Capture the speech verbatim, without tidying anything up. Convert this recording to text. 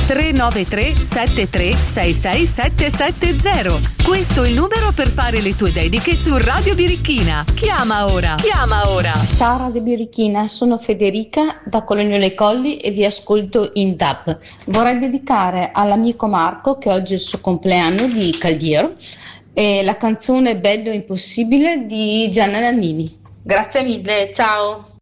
tre nove tre sette tre sei sei sette sette zero. Questo è il numero per fare le tue dediche su Radio Birichina. Chiama ora. Chiama ora. Ciao Radio Birichina, sono Federica da Coloniale Colli e vi ascolto in D A B. Vorrei dedicare all'amico Marco, che oggi è il suo compleanno, di Caldiero, e la canzone Bello Impossibile di Gianna Nannini. Grazie mille, ciao.